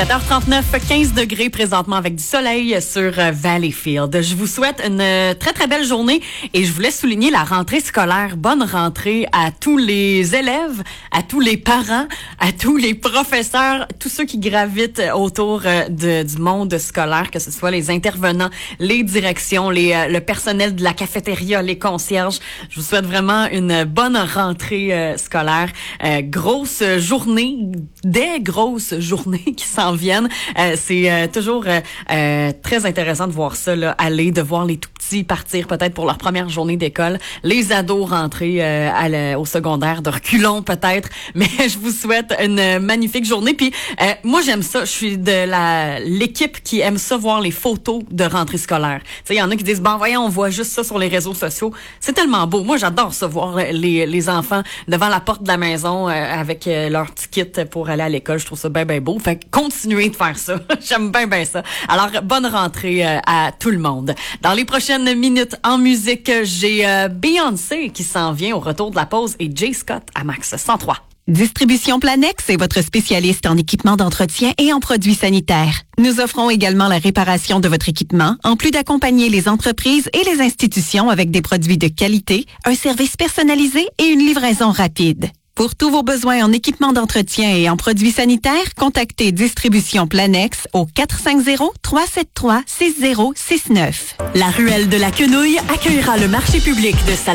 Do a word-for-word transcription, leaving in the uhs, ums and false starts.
sept heures trente-neuf, quinze degrés présentement avec du soleil sur Valleyfield. Je vous souhaite une très, très belle journée et je voulais souligner la rentrée scolaire. Bonne rentrée à tous les élèves, à tous les parents, à tous les professeurs, tous ceux qui gravitent autour de, du monde scolaire, que ce soit les intervenants, les directions, les, le personnel de la cafétéria, les concierges. Je vous souhaite vraiment une bonne rentrée euh, scolaire. Euh, grosse journée, des grosses journées qui s'en viennent. Euh, c'est euh, toujours euh, euh, très intéressant de voir ça, là, aller, de voir les tout petits partir peut-être pour leur première journée d'école, les ados rentrer euh, à la, au secondaire de reculons peut-être, mais je vous souhaite une magnifique journée. Puis euh, moi j'aime ça, je suis de la l'équipe qui aime ça voir les photos de rentrée scolaire. Tu sais, il y en a qui disent bon voyons, on voit juste ça sur les réseaux sociaux. C'est tellement beau. Moi j'adore ça, voir les les enfants devant la porte de la maison euh, avec euh, leur petit kit pour aller à l'école. Je trouve ça bien bien beau. Fait que continuez de faire ça. J'aime bien bien ça. Alors bonne rentrée euh, à tout le monde. Dans les prochaines minutes en musique, j'ai euh, Beyoncé qui s'en vient au retour de la pause et Jay Scott à Max cent trois. Distribution Planex est votre spécialiste en équipement d'entretien et en produits sanitaires. Nous offrons également la réparation de votre équipement, en plus d'accompagner les entreprises et les institutions avec des produits de qualité, un service personnalisé et une livraison rapide. Pour tous vos besoins en équipement d'entretien et en produits sanitaires, contactez Distribution Planex au quatre cinq zéro, trois sept trois, six zéro six neuf. La ruelle de la Quenouille accueillera le marché public de Salade